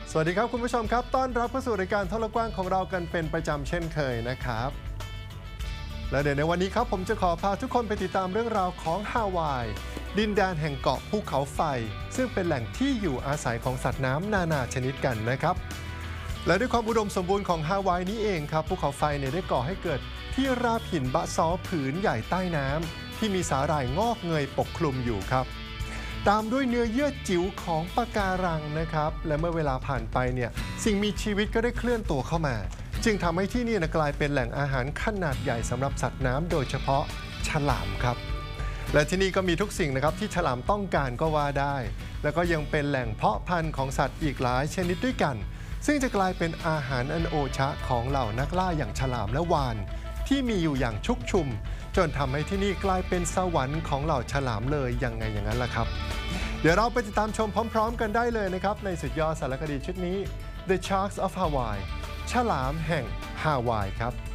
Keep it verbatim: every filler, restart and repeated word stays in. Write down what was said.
สวัสดีครับคุณผู้ชมครับต้อนรับเข้าสู่รายการท่องโลกกว้างของเรากันเป็นประจำเช่นเคยนะครับและเดี๋ยวในวันนี้ครับผมจะขอพาทุกคนไปติดตามเรื่องราวของฮาวายดินแดนแห่งเกาะภูเขาไฟซึ่งเป็นแหล่งที่อยู่อาศัยของสัตว์น้ำนานาชนิดกันนะครับและด้วยความอุดมสมบูรณ์ของฮาวายนี้เองครับภูเขาไฟเนี่ยได้ก่อให้เกิดที่ราบหินบะซอผืนใหญ่ใต้น้ำที่มีสาหร่ายงอกเงยปกคลุมอยู่ครับตามด้วยเนื้อเยื่อจิ๋วของปะการังนะครับและเมื่อเวลาผ่านไปเนี่ยสิ่งมีชีวิตก็ได้เคลื่อนตัวเข้ามาจึงทำให้ที่นี่นะกลายเป็นแหล่งอาหารขนาดใหญ่สำหรับสัตว์น้ำโดยเฉพาะฉลามครับและที่นี่ก็มีทุกสิ่งนะครับที่ฉลามต้องการก็ว่าได้แล้วก็ยังเป็นแหล่งเพาะพันธุ์ของสัตว์อีกหลายชนิดด้วยกันซึ่งจะกลายเป็นอาหารอันโอชะของเหล่านักล่าอย่างฉลามและวาฬที่มีอยู่อย่างชุกชุมจนทำให้ที่นี่กลายเป็นสวรรค์ของเหล่าฉลามเลยยังไงอย่างนั้นล่ะครับเดี๋ยวเราไปติดตามชมพร้อมๆกันได้เลยนะครับในสุดยอดสารคดีชุดนี้ The Sharks of Hawaii ฉลามแห่งฮาวายครับ